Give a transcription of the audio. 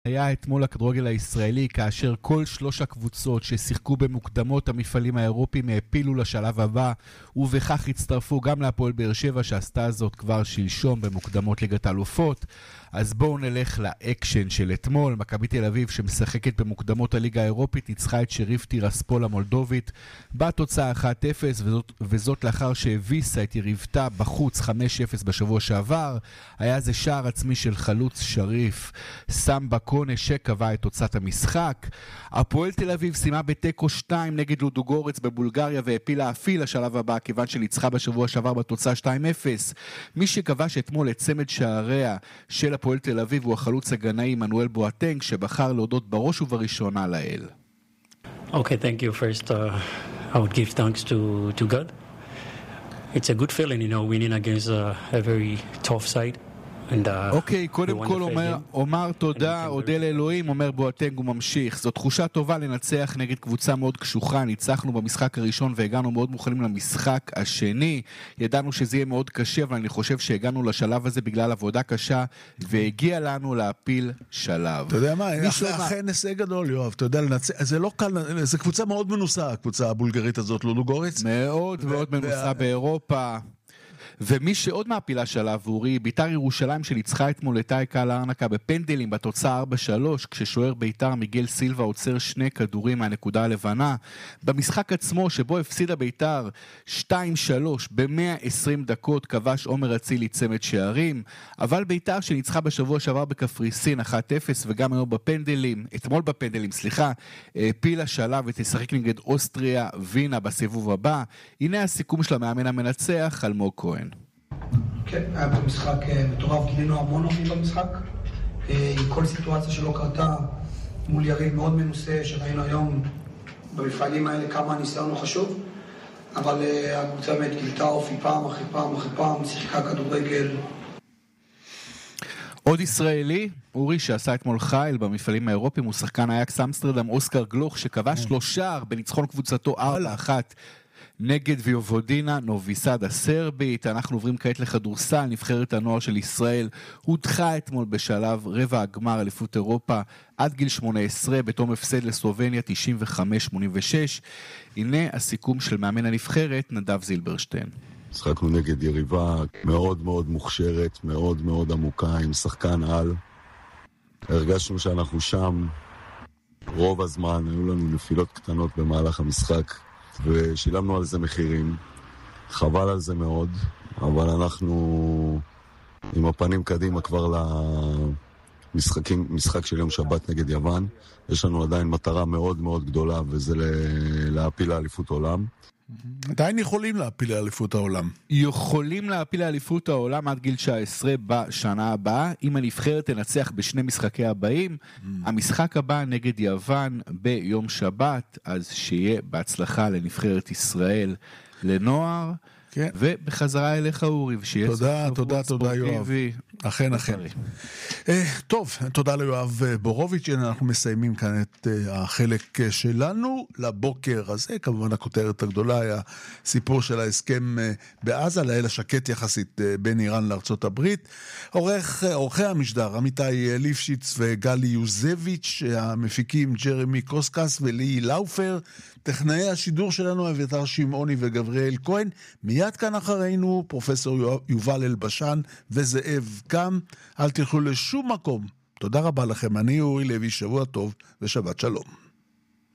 היה אתמול הכדורגל הישראלי, כאשר כל 3 הקבוצות ששיחקו במוקדמות המפעלים האירופיים העפילו לשלב הבא, ובכך הצטרפו גם להפועל באר שבע שעשתה זאת כבר שלשום במוקדמות ליגת האלופות. אז בואו נלך לאקשן של אתמול. מכבי תל אביב שמשחקת במוקדמות הליגה האירופית ניצחה את שריף טירספול המולדובית בתוצאה 1-0, וזאת לאחר שהביסה את יריבתה בחוץ 5-0 בשבוע שעבר. היה זה שער עצמי של חלוץ שריף סמבה קונה שקבע את תוצאת המשחק. הפועל תל אביב סיימה בתיקו 2 נגד לודוגורץ בבולגריה והפילה אפיל לשלב הבא כיוון שניצחה בשבוע שעבר בתוצאה 2-0. מי שכבש אתמול את צמד שעריה של הפועל תל אביב הוא החלוץ הגנאי מנואל בואטנג, שבחר להודות בראש ובראשונה לאל. Okay, thank you. First, I would give thanks to God. It's a good feeling, winning against a very tough side. אוקיי, קודם כל אומר תודה, אודה לאלוהים, אומר בואטנג וממשיך. זו תחושה טובה לנצח נגד קבוצה מאוד קשוחה. ניצחנו במשחק הראשון והגענו מאוד מוכנים למשחק השני. ידענו שזה יהיה מאוד קשה, אבל אני חושב שהגענו לשלב הזה בגלל עבודה קשה, והגיע לנו להפיל שלב. אתה יודע מה, אכן הישג גדול, יואב, אתה יודע, זה לא קל, זה קבוצה מאוד מנוסה, הקבוצה הבולגרית הזאת, לודוגורץ. מאוד מאוד מנוסה באירופה. ומי שעוד מהפילה שלב, אורי, ביתר ירושלים שניצחה אתמול את אייקה לארנקה בפנדלים בתוצאה 4-3, כששוער ביתר מיגל סילבה עוצר 2 כדורים מהנקודה הלבנה. במשחק עצמו שבו הפסידה ביתר 2-3 ב-120 דקות כבש עומר אצילי צמד שערים, אבל ביתר שניצחה בשבוע שעבר בקפריסין 1-0 וגם היום אתמול בפנדלים, פילה שלב ותשחק נגד אוסטריה וינה בסיבוב הבא. הנה הסיכום של המאמן המנצח, אלמוג כהן. כן, היה פה משחק מטורף, גילינו המון אופי במשחק, עם כל סיטואציה שלא קרתה, מול יריב מאוד מנוסה, שראינו היום במפעלים האלה כמה הניסיון הוא חשוב, אבל הקבוצה באמת גילתה אופי פעם אחרי פעם אחרי פעם, שיחקה כדורגל. עוד ישראלי, אורי, שעשה אתמול חייל במפעלים האירופיים, הוא שחקן אייקס אמסטרדם, אוסקר גלוך, שכבש 3 שער בניצחון קבוצתו 4-1 נגד ויובודינה נוביסד הסרבית. אנחנו עוברים כעת לכדורסל. נבחרת הנוער של ישראל הודחה אתמול בשלב רבע הגמר אליפות אירופה עד גיל 18 בתום הפסד לסלובניה 95-86. הנה הסיכום של מאמן הנבחרת נדב זילברשטיין. שחקנו נגד יריבה מאוד מאוד מוכשרת, מאוד מאוד עמוקה, עם שחקן על. הרגשנו שאנחנו שם רוב הזמן, היו לנו נפילות קטנות במהלך המשחק ושילמנו על זה מחירים, חבל על זה מאוד, אבל אנחנו עם הפנים קדימה כבר משחק של יום שבת נגד יוון. יש לנו עדיין מטרה מאוד מאוד גדולה, וזה להפיל לאליפות העולם. עדיין יכולים להפיל לאליפות העולם. יכולים להפיל לאליפות העולם עד גיל 19 בשנה הבאה, אם הנבחרת תנצח בשני משחקי הבאים. המשחק הבא נגד יוון ביום שבת, אז שיהיה בהצלחה לנבחרת ישראל לנוער. כן. ובחזרה אליך אורי, ושיהיה תודה יואב. אכן. טוב, תודה ליואב בורוביץ'. אנחנו מסיימים כאן את החלק שלנו לבוקר הזה. כמובן הכותרת הגדולה היה סיפור של ההסכם בעזה, לילה שקט יחסית בין איראן לארצות הברית. עורכי המשדר עמיתי ליפשיץ וגלי יוזביץ', המפיקים ג'רמי קוסקס ולי לאופר, טכנאי השידור שלנו אביתר שמעוני וגבריאל כהן. מיד כאן אחרינו פרופסור יובל אלבשן וזאב קם. אל תלכו לשום מקום. תודה רבה לכם, אני אורי לוי, שבוע טוב ושבת שלום.